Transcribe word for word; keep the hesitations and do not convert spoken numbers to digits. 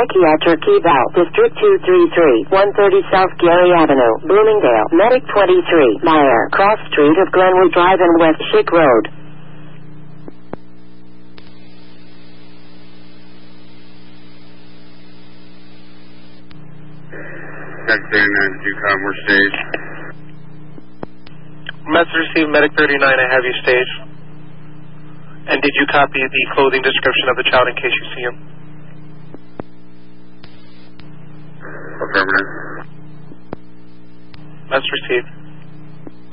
Psychiatric Eval, District two three three, one thirty South Gary Avenue, Bloomingdale, Medic twenty-three, Meyer, Cross Street of Glenwood Drive and West Schick Road. Medic thirty-nine, did you come? We're staged. Message received, Medic thirty-nine, I have you staged. And did you copy the clothing description of the child in case you see him? Affirmative. Message received.